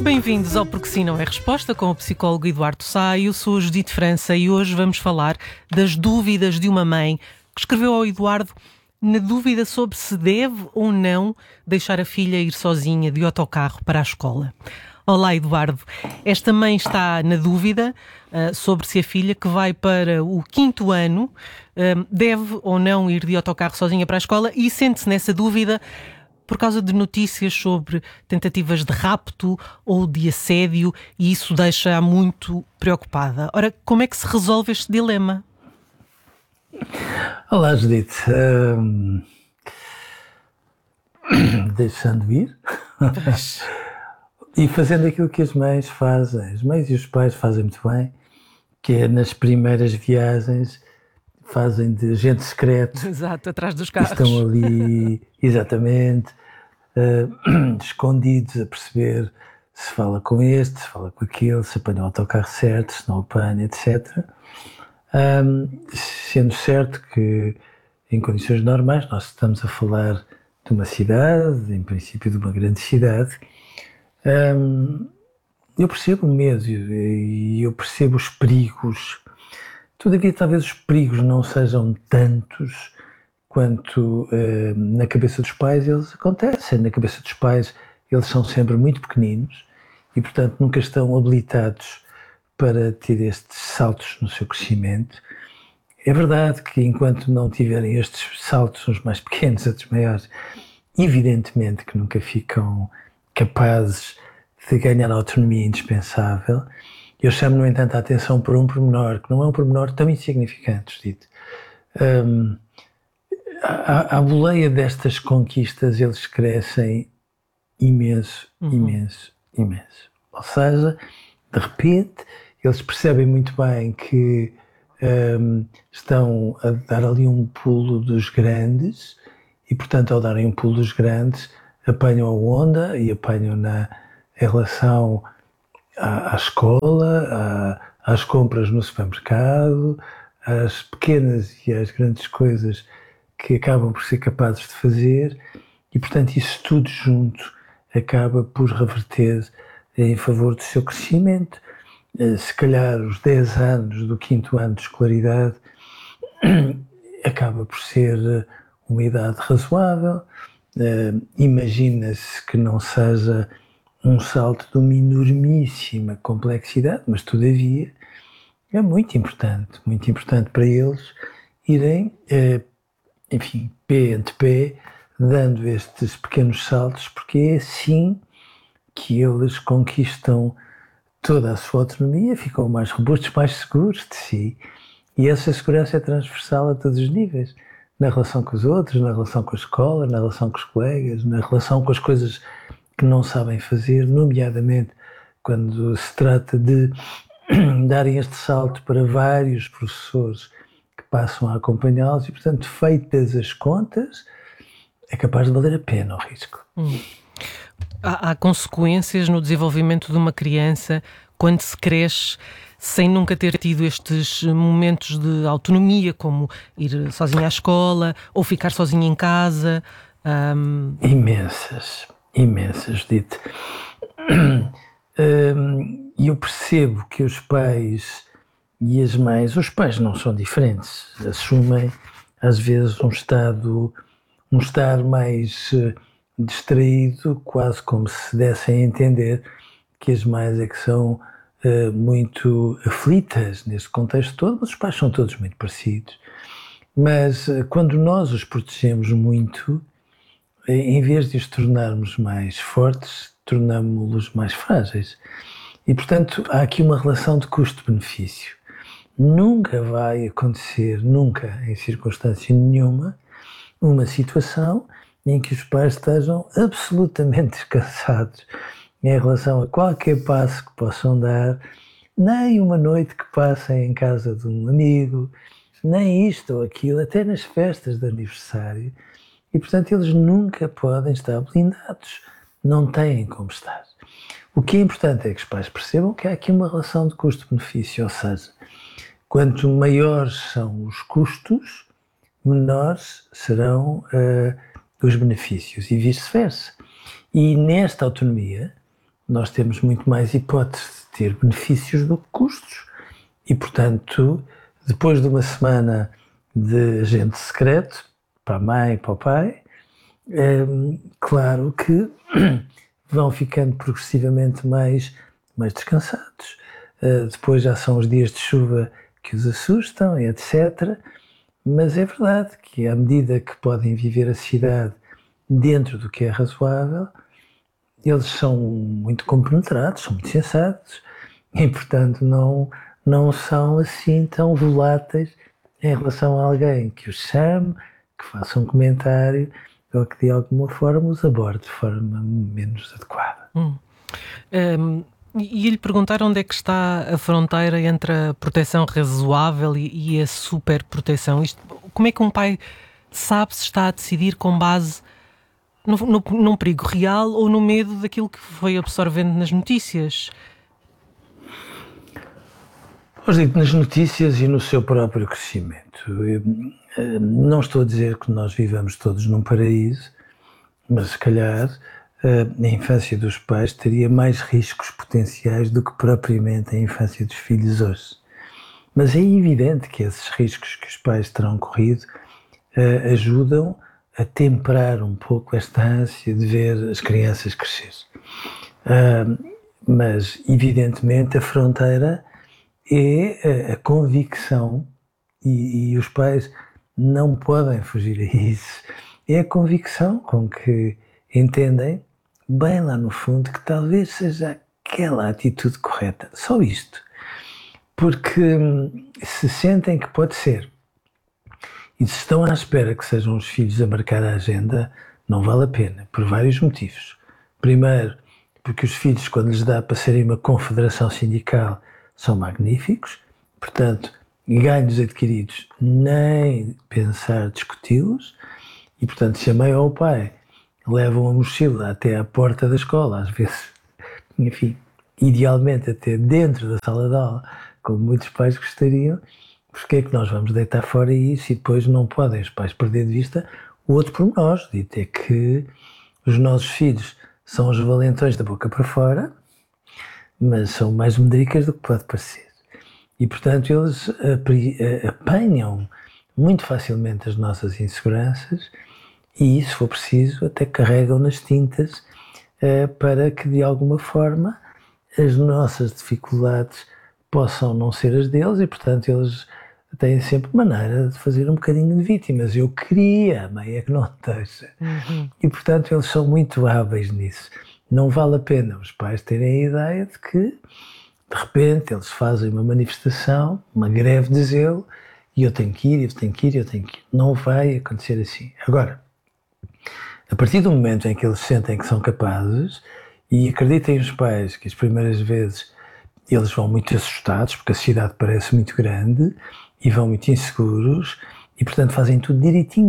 Bem-vindos ao Porque Sim Não É Resposta com o psicólogo Eduardo Sá. Eu sou a Judite França e hoje vamos falar das dúvidas de uma mãe que escreveu ao Eduardo na dúvida sobre se deve ou não deixar a filha ir sozinha de autocarro para a escola. Olá, Eduardo. Esta mãe está na dúvida sobre se a filha, que vai para o 5º ano, deve ou não ir de autocarro sozinha para a escola e sente-se nessa dúvida por causa de notícias sobre tentativas de rapto ou de assédio, e isso deixa-a muito preocupada. Ora, como é que se resolve este dilema? Olá, Judite. Deixando ir e fazendo aquilo que as mães fazem. As mães e os pais fazem muito bem, que é nas primeiras viagens fazem de agente secreto. Exato, atrás dos carros. Estão ali, exatamente, escondidos a perceber se fala com este, se fala com aquele, se apanha o autocarro certo, se não apanha, etc. Sendo certo que em condições normais nós estamos a falar de uma cidade, em princípio de uma grande cidade. Eu percebo o medo e eu percebo os perigos. Todavia, talvez os perigos não sejam tantos quanto na cabeça dos pais eles acontecem. Na cabeça dos pais eles são sempre muito pequeninos e, portanto, nunca estão habilitados para ter estes saltos no seu crescimento. É verdade que enquanto não tiverem estes saltos, uns mais pequenos, outros maiores, evidentemente que nunca ficam capazes de ganhar a autonomia indispensável. Eu chamo, no entanto, a atenção por um pormenor, que não é um pormenor tão insignificante, dito. À boleia destas conquistas, eles crescem imenso. Ou seja, de repente, eles percebem muito bem que estão a dar ali um pulo dos grandes e, portanto, ao darem um pulo dos grandes, apanham a onda e apanham em relação à escola, às compras no supermercado, às pequenas e às grandes coisas que acabam por ser capazes de fazer e, portanto, isso tudo junto acaba por reverter em favor do seu crescimento. Se calhar os 10 anos do 5º ano de escolaridade acaba por ser uma idade razoável. Imagina-se que não seja um salto de uma enormíssima complexidade, mas todavia é muito importante para eles irem, enfim, pé ante pé, dando estes pequenos saltos, porque é assim que eles conquistam toda a sua autonomia, ficam mais robustos, mais seguros de si, e essa segurança é transversal a todos os níveis, na relação com os outros, na relação com a escola, na relação com os colegas, na relação com as coisas que não sabem fazer, nomeadamente quando se trata de darem este salto para vários professores que passam a acompanhá-los e, portanto, feitas as contas, é capaz de valer a pena o risco. Há consequências no desenvolvimento de uma criança quando se cresce sem nunca ter tido estes momentos de autonomia, como ir sozinha à escola ou ficar sozinha em casa? Imensas, Judite. Eu percebo que os pais e as mães, os pais não são diferentes, assumem às vezes um estar mais distraído, quase como se dessem a entender que as mães é que são muito aflitas neste contexto todo, mas os pais são todos muito parecidos. Mas quando nós os protegemos muito, em vez de os tornarmos mais fortes, tornamos-los mais frágeis. E, portanto, há aqui uma relação de custo-benefício. Nunca vai acontecer, nunca, em circunstância nenhuma, uma situação em que os pais estejam absolutamente descansados em relação a qualquer passo que possam dar, nem uma noite que passem em casa de um amigo, nem isto ou aquilo, até nas festas de aniversário. E, portanto, eles nunca podem estar blindados, não têm como estar. O que é importante é que os pais percebam que há aqui uma relação de custo-benefício, ou seja, quanto maiores são os custos, menores serão os benefícios e vice-versa. E nesta autonomia, nós temos muito mais hipótese de ter benefícios do que custos. E, portanto, depois de uma semana de agente secreto, para a mãe, para o pai, claro que vão ficando progressivamente mais descansados. Depois já são os dias de chuva que os assustam, etc. Mas é verdade que, à medida que podem viver a cidade dentro do que é razoável, eles são muito compenetrados, são muito sensatos e, portanto, não são assim tão voláteis em relação a alguém que os chame, que faça um comentário ou que de alguma forma os aborde de forma menos adequada. E lhe perguntaram onde é que está a fronteira entre a proteção razoável e a superproteção. Como é que um pai sabe se está a decidir com base num perigo real ou no medo daquilo que foi absorvendo nas notícias? Pois digo, nas notícias e no seu próprio crescimento. Não estou a dizer que nós vivamos todos num paraíso, mas se calhar a infância dos pais teria mais riscos potenciais do que propriamente a infância dos filhos hoje. Mas é evidente que esses riscos que os pais terão corrido ajudam a temperar um pouco esta ânsia de ver as crianças crescer. Mas, evidentemente, a fronteira é a convicção, e os pais não podem fugir a isso, é a convicção com que entendem, bem lá no fundo, que talvez seja aquela atitude correta. Só isto. Porque se sentem que pode ser, e se estão à espera que sejam os filhos a marcar a agenda, não vale a pena, por vários motivos. Primeiro, porque os filhos, quando lhes dá para serem uma confederação sindical, são magníficos, portanto, ganhos adquiridos, nem pensar discuti-los, e portanto, se a mãe ou o pai levam a mochila até à porta da escola, às vezes, enfim, idealmente até dentro da sala de aula, como muitos pais gostariam, porque é que nós vamos deitar fora isso e depois não podem os pais perder de vista o outro pormenor, dito é que os nossos filhos são os valentões da boca para fora, mas são mais medricas do que pode parecer. E, portanto, eles apanham muito facilmente as nossas inseguranças e, se for preciso, até carregam nas tintas para que, de alguma forma, as nossas dificuldades possam não ser as deles e, portanto, eles têm sempre maneira de fazer um bocadinho de vítimas. Eu queria, a mãe é que não deixa. E, portanto, eles são muito hábeis nisso. Não vale a pena os pais terem a ideia de que, de repente, eles fazem uma manifestação, uma greve de zelo, e eu tenho que ir, eu tenho que ir, eu tenho que ir. Não vai acontecer assim. Agora, a partir do momento em que eles sentem que são capazes, e acreditem os pais que as primeiras vezes eles vão muito assustados, porque a cidade parece muito grande, e vão muito inseguros, e portanto fazem tudo direitinho.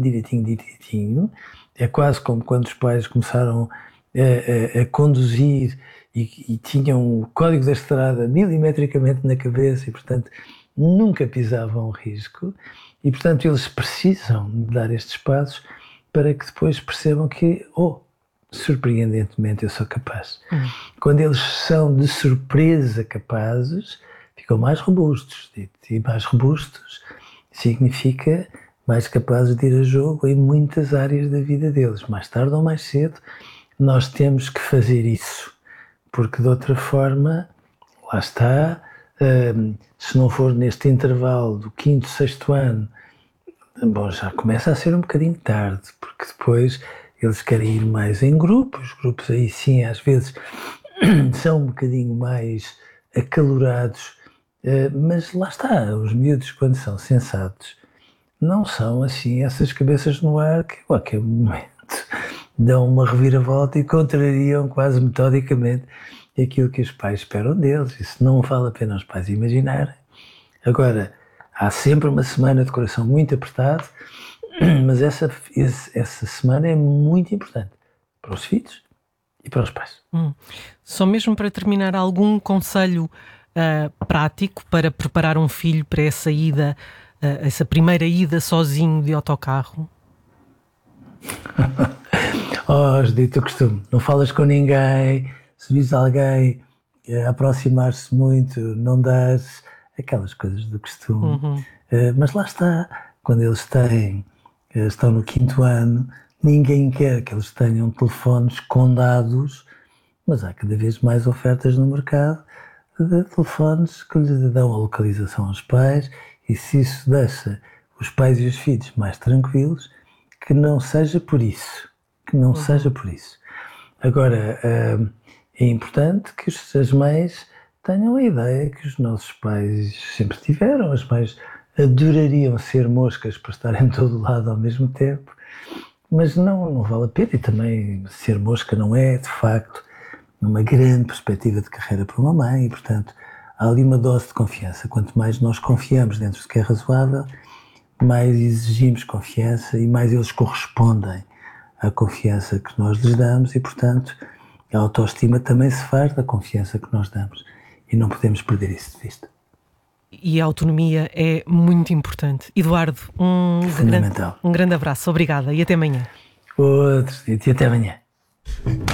É quase como quando os pais começaram a conduzir e tinham o código da estrada milimetricamente na cabeça e, portanto, nunca pisavam risco. E, portanto, eles precisam de dar estes passos para que depois percebam que, surpreendentemente, eu sou capaz. Quando eles são de surpresa capazes, ficam mais robustos. E mais robustos significa mais capazes de ir a jogo em muitas áreas da vida deles. Mais tarde ou mais cedo, nós temos que fazer isso, porque de outra forma, lá está, se não for neste intervalo do 5º, 6º ano, bom, já começa a ser um bocadinho tarde, porque depois eles querem ir mais em grupos, os grupos aí sim às vezes são um bocadinho mais acalorados, mas lá está, os miúdos quando são sensatos não são assim essas cabeças no ar que a qualquer momento dão uma reviravolta e contrariam quase metodicamente aquilo que os pais esperam deles. Isso não vale a pena os pais imaginarem. Agora, há sempre uma semana de coração muito apertado, mas essa semana é muito importante para os filhos e para os pais. Só mesmo para terminar, algum conselho prático para preparar um filho para essa ida, essa primeira ida sozinho de autocarro? Dito o costume, não falas com ninguém, se vis alguém aproximar-se muito, não dás, aquelas coisas do costume. Mas lá está, quando eles estão no 5º ano, ninguém quer que eles tenham telefones com dados, mas há cada vez mais ofertas no mercado de telefones que lhes dão a localização aos pais, e se isso deixa os pais e os filhos mais tranquilos, que não seja por isso. Que não seja por isso. Agora, é importante que as mães tenham a ideia que os nossos pais sempre tiveram. As mães adorariam ser moscas para estar em todo lado ao mesmo tempo, mas não vale a pena, e também ser mosca não é, de facto, uma grande perspectiva de carreira para uma mãe, e, portanto, há ali uma dose de confiança. Quanto mais nós confiamos dentro do que é razoável, mais exigimos confiança e mais eles correspondem à confiança que nós lhes damos, e, portanto, a autoestima também se faz da confiança que nós damos, e não podemos perder isso de vista. E a autonomia é muito importante. Eduardo, Fundamental. um grande abraço, obrigada e até amanhã. Outros, e até amanhã.